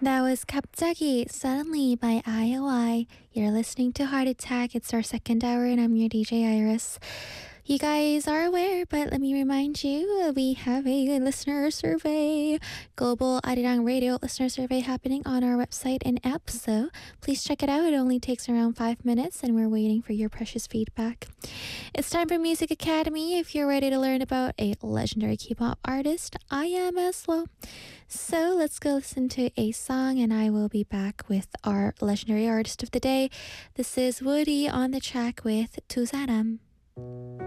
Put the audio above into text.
That was 갑자기 Suddenly by IOI. You're listening to Heart Attack. It's our second hour, and I'm your DJ Iris. You guys are aware, but let me remind you, we have a listener survey, Global Arirang Radio listener survey happening on our website and app, so please check it out. It only takes around 5 minutes, and we're waiting for your precious feedback. It's time for Music Academy. If you're ready to learn about a legendary K-pop artist, I am as well. So let's go listen to a song, and I will be back with our legendary artist of the day. This is Woody on the track with 두 사람.